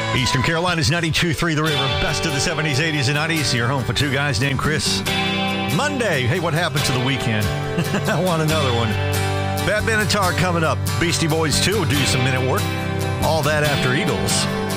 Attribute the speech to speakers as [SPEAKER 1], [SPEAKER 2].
[SPEAKER 1] Eastern Carolina's 92.3 The River. Best of the 70s, 80s, and 90s. Your home for two guys named Chris. Monday. Hey, what happened to the weekend? I want another one. Bad Benatar coming up. Beastie Boys 2 will do some minute work. All that after Eagles.